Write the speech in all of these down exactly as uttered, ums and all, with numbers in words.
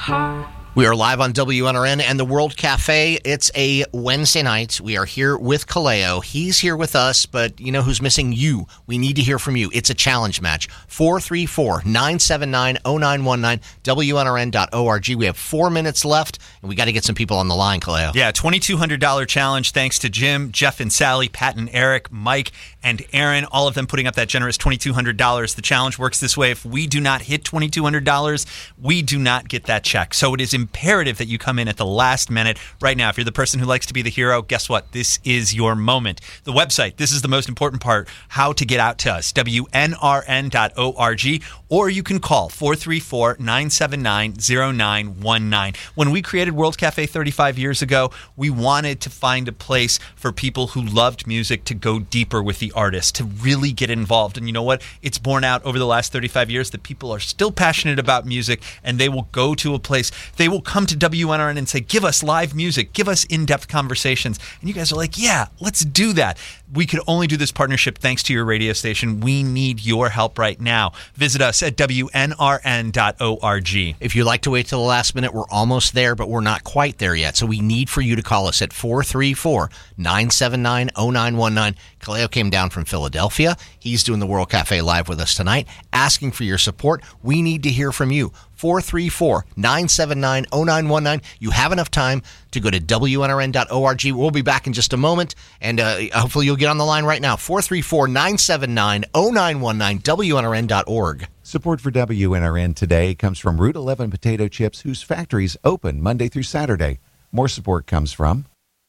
We are live on W N R N and the World Cafe. It's a Wednesday night. We are here with Kaleo. He's here with us, but you know who's missing? You. We need to hear from you. It's a challenge match. four three four, nine seven nine, zero nine one nine, W N R N dot org. We have four minutes left, and we got to get some people on the line, Kaleo. Yeah, twenty-two hundred dollars challenge thanks to Jim, Jeff and Sally, Pat and Eric, Mike and Aaron, all of them putting up that generous twenty-two hundred dollars. The challenge works this way. If we do not hit twenty-two hundred dollars, we do not get that check. So it is imperative that you come in at the last minute right now. If you're the person who likes to be the hero, guess what? This is your moment. The website, this is the most important part, how to get out to us, W N R N dot org, or you can call four three four, nine seven nine, zero nine one nine. When we created World Cafe thirty-five years ago, we wanted to find a place for people who loved music to go deeper with the artists, to really get involved. And you know what? It's borne out over the last thirty-five years that people are still passionate about music, and they will go to a place, they will come to W N R N and say, give us live music, give us in-depth conversations. And you guys are like, yeah, let's do that. We could only do this partnership thanks to your radio station. We need your help right now. Visit us at W N R N dot org. If you'd like to wait till the last minute, we're almost there, but we're not quite there yet. So we need for you to call us at four three four, nine seven nine, zero nine one nine. Kaleo came down from Philadelphia. He's doing the World Cafe Live with us tonight, asking for your support. We need to hear from you. four three four, nine seven nine, zero nine one nine. You have enough time to go to W N R N dot org. We'll be back in just a moment, and uh, hopefully you'll get on the line right now. four three four, nine seven nine, zero nine one nine, W N R N dot org. Support for W N R N today comes from Route eleven Potato Chips, whose factories open Monday through Saturday. More support comes from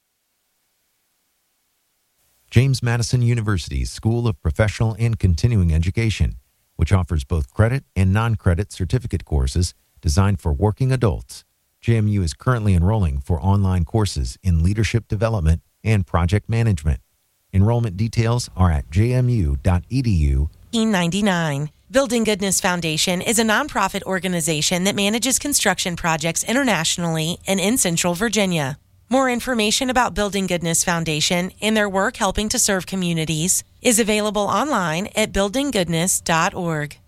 James Madison University's School of Professional and Continuing Education, which offers both credit and non-credit certificate courses designed for working adults. J M U is currently enrolling for online courses in leadership development and project management. Enrollment details are at j m u dot e d u. nineteen ninety-nine. Building Goodness Foundation is a nonprofit organization that manages construction projects internationally and in Central Virginia. More information about Building Goodness Foundation and their work helping to serve communities is available online at building goodness dot org.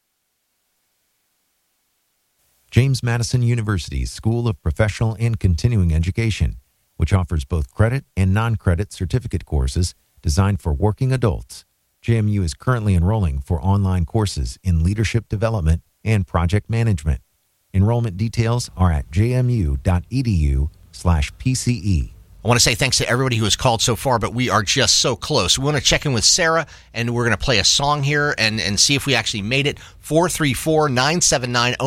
James Madison University's School of Professional and Continuing Education, which offers both credit and non-credit certificate courses designed for working adults. J M U is currently enrolling for online courses in leadership development and project management. Enrollment details are at j m u dot e d u slash p c e. I want to say thanks to everybody who has called so far, but we are just so close. We want to check in with Sarah, and we're going to play a song here and, and see if we actually made it. four three four, nine seven nine,